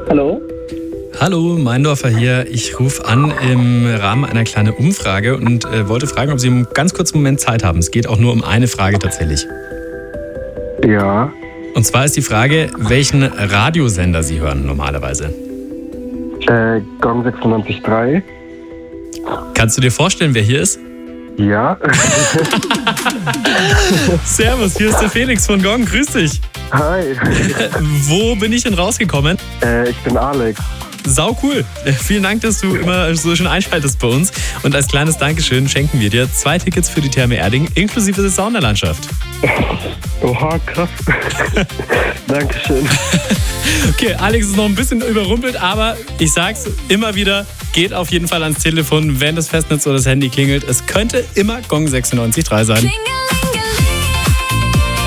Hallo? Hallo, Meindorfer hier. Ich rufe an im Rahmen einer kleinen Umfrage und wollte fragen, ob Sie einen ganz kurzen Moment Zeit haben. Es geht auch nur um eine Frage tatsächlich. Ja. Und zwar ist die Frage, welchen Radiosender Sie hören normalerweise. Gong 96.3. Kannst du dir vorstellen, wer hier ist? Ja. Servus, hier ist der Felix von Gong. Grüß dich. Hi. Wo bin ich denn rausgekommen? Ich bin Alex. Sau cool. Vielen Dank, dass du immer so schön einschaltest bei uns. Und als kleines Dankeschön schenken wir dir 2 Tickets für die Therme Erding inklusive der Saunalandschaft. Oha, krass. Dankeschön. Okay, Alex ist noch ein bisschen überrumpelt, aber ich sag's immer wieder, geht auf jeden Fall ans Telefon, wenn das Festnetz oder das Handy klingelt. Es könnte immer Gong 96.3 sein.